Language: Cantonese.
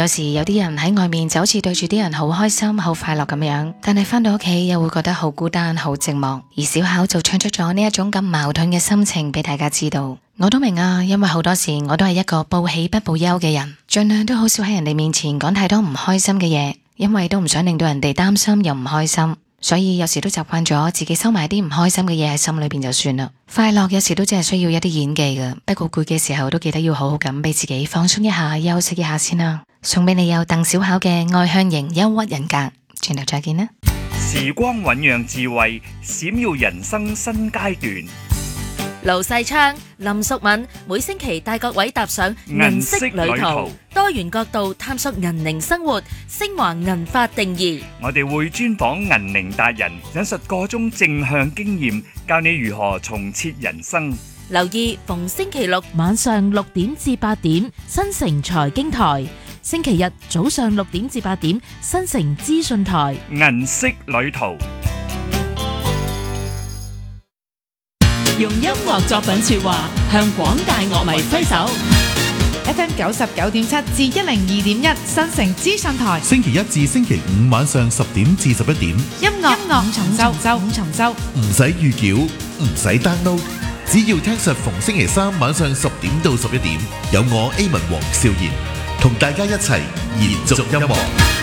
有時有啲人喺外面就好似對住啲人好開心、好快樂咁樣，但係返到屋企又會覺得好孤單、好寂寞。而小巧就唱出咗呢一種咁矛盾嘅心情俾大家知道。我都明啊，因為好多時我都係一個報喜不報憂嘅人，盡量都好少喺人哋面前講太多唔開心嘅嘢，因為都唔想令到人哋擔心又唔開心。所以有時都習慣咗自己收埋啲唔開心嘅嘢喺心裏邊就算啦。快樂有時都只係需要一啲演技嘅，不過攰嘅時候都記得要好好咁俾自己放鬆一下，休息一下先啦。送俾你有鄧小巧嘅《愛向型憂鬱人格》，轉頭再見啦。 時光醞釀智慧，閃耀人生新階段。 盧世昌、林淑敏每星期帶各位踏上銀色旅途，多元角度探索銀齡生活，升華銀髮定義。 我哋會專訪銀齡達人，引述個中正向經驗，教你如何重設人生。 留意逢星期六晚上6點至8點，新城財經台；星期日早上6點至8點，新城資訊台。 銀色旅途。 用音樂作品說話，向廣大樂迷揮手。 FM 99.7至102.1新城資訊台， 星期一至星期五晚上10點至11點， 音樂五重奏， 唔使預繳，唔使 download， 只要聽實逢星期三晚上10點到11點，有我 A 文黃少賢同大家一齊延續音樂。